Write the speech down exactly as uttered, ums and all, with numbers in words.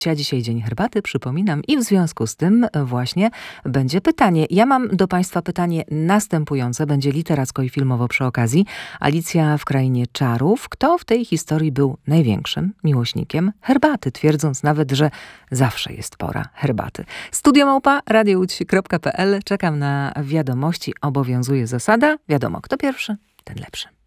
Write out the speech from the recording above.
A dzisiaj Dzień Herbaty, przypominam, i w związku z tym właśnie będzie pytanie. Ja mam do Państwa pytanie następujące, będzie literacko i filmowo przy okazji. Alicja w Krainie Czarów. Kto w tej historii był największym miłośnikiem herbaty, twierdząc nawet, że zawsze jest pora herbaty. Studio małpa radio łódź kropka p l. Czekam na wiadomości. Obowiązuje zasada. Wiadomo, kto pierwszy, ten lepszy.